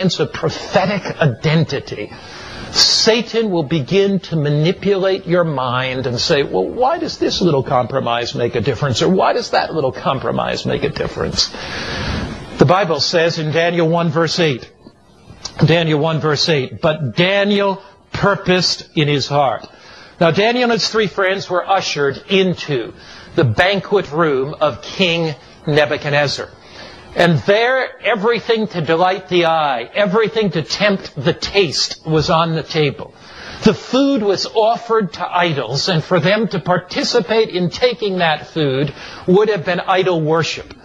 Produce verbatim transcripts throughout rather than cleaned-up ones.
sense of prophetic identity, Satan will begin to manipulate your mind and say, well, why does this little compromise make a difference? Or why does that little compromise make a difference? The Bible says in Daniel one verse eight, Daniel one verse eight, but Daniel purposed in his heart. Now Daniel and his three friends were ushered into the banquet room of King Nebuchadnezzar. And there, everything to delight the eye, everything to tempt the taste was on the table. The food was offered to idols, and for them to participate in taking that food would have been idol worship.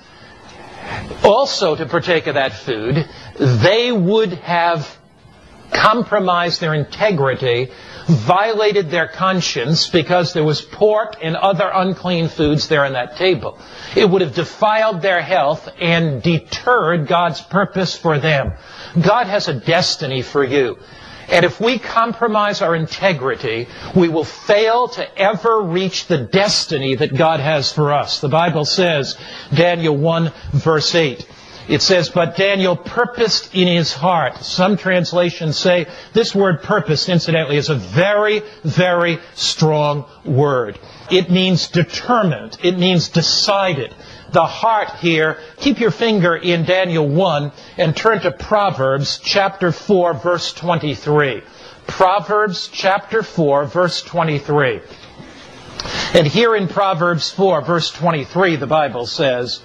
Also, to partake of that food, they would have compromised their integrity, violated their conscience because there was pork and other unclean foods there on that table. It would have defiled their health and deterred God's purpose for them. God has a destiny for you. And if we compromise our integrity, we will fail to ever reach the destiny that God has for us. The Bible says, Daniel one verse eight, it says, but Daniel purposed in his heart. Some translations say this word purpose, incidentally, is a very, very strong word. It means determined. It means decided. The heart here, keep your finger in Daniel one and turn to Proverbs chapter four, verse twenty-three. Proverbs chapter four, verse twenty-three. And here in Proverbs four, verse twenty-three, the Bible says,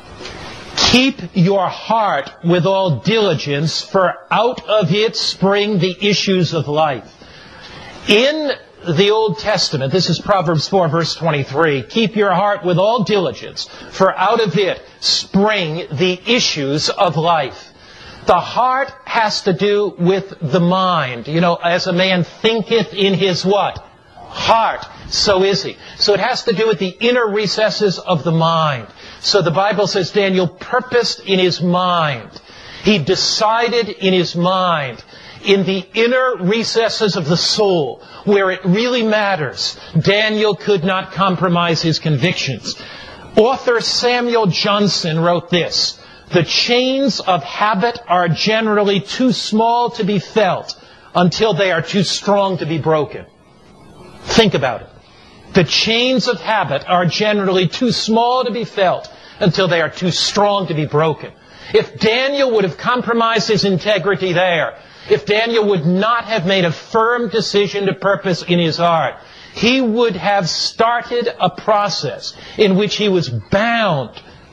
keep your heart with all diligence, for out of it spring the issues of life. In the Old Testament, this is Proverbs four, verse twenty-three, keep your heart with all diligence, for out of it spring the issues of life. The heart has to do with the mind. You know, as a man thinketh in his what? Heart, so is he. So it has to do with the inner recesses of the mind. So the Bible says Daniel purposed in his mind. He decided in his mind, in the inner recesses of the soul, where it really matters. Daniel could not compromise his convictions. Author Samuel Johnson wrote this, the chains of habit are generally too small to be felt until they are too strong to be broken. Think about it. The chains of habit are generally too small to be felt until they are too strong to be broken. If Daniel would have compromised his integrity there, if Daniel would not have made a firm decision to purpose in his heart, he would have started a process in which he was bound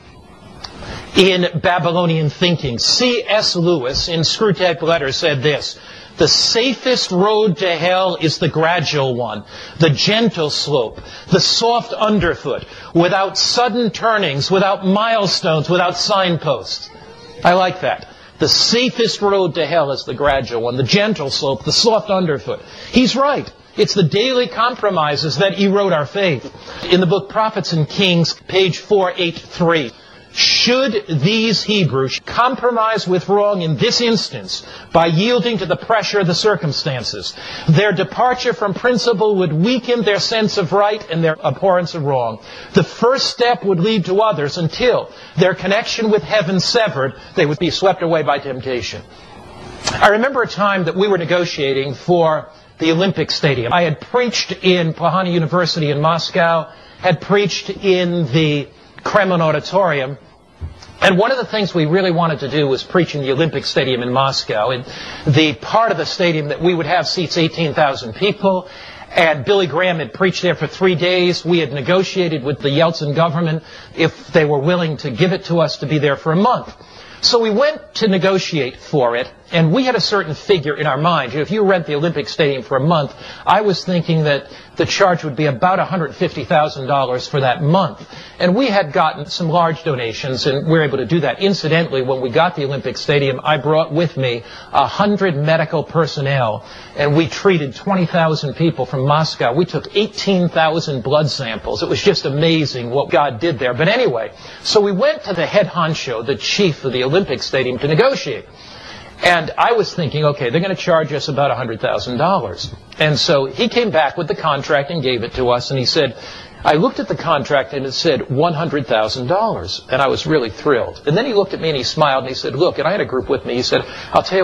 in Babylonian thinking. C S Lewis in Screwtape Letters said this, the safest road to hell is the gradual one, the gentle slope, the soft underfoot, without sudden turnings, without milestones, without signposts. I like that. The safest road to hell is the gradual one, the gentle slope, the soft underfoot. He's right. It's the daily compromises that erode our faith. In the book Prophets and Kings, page four eighty-three, should these Hebrews compromise with wrong in this instance by yielding to the pressure of the circumstances, their departure from principle would weaken their sense of right and their abhorrence of wrong. The first step would lead to others until, their connection with heaven severed, they would be swept away by temptation. I remember a time that we were negotiating for the Olympic Stadium. I had preached in Pohana University in Moscow, had preached in the Kremlin Auditorium, and one of the things we really wanted to do was preach in the Olympic Stadium in Moscow. And the part of the stadium that we would have seats eighteen thousand people, and Billy Graham had preached there for three days. We had negotiated with the Yeltsin government if they were willing to give it to us to be there for a month. So we went to negotiate for it, and we had a certain figure in our mind. If you rent the Olympic Stadium for a month, I was thinking that the charge would be about one hundred fifty thousand dollars for that month. And we had gotten some large donations, and we were able to do that. Incidentally, when we got the Olympic Stadium, I brought with me one hundred medical personnel, and we treated twenty thousand people from Moscow. We took eighteen thousand blood samples. It was just amazing what God did there. But anyway, so we went to the head honcho, the chief of the Olympic Stadium, to negotiate. And I was thinking, okay, they're going to charge us about one hundred thousand dollars. And so he came back with the contract and gave it to us, and he said, I looked at the contract and it said one hundred thousand dollars, and I was really thrilled. And then he looked at me and he smiled and he said, look, and I had a group with me, he said, I'll tell you